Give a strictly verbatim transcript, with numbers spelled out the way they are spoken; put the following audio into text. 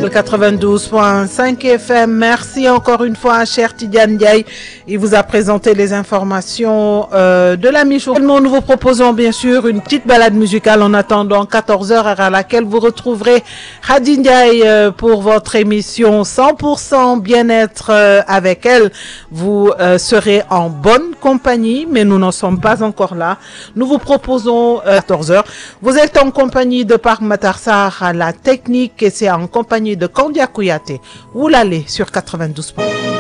quatre-vingt-douze point cinq F M. Merci encore une fois à cher Tidiane Ndiaye. Il vous a présenté les informations euh, de la mi-journée. Nous vous proposons bien sûr une petite balade musicale en attendant quatorze heures à laquelle vous retrouverez Khady Ndiaye euh, pour votre émission cent pour cent bien-être euh, avec elle. Vous euh, serez en bonne compagnie, mais nous n'en sommes pas encore là. Nous vous proposons euh, quatorze heures. Vous êtes en compagnie de Parc Matarsar à la technique et c'est en compagnie de Kandia Kouyaté. Vous l'allez sur quatre-vingt-douze points.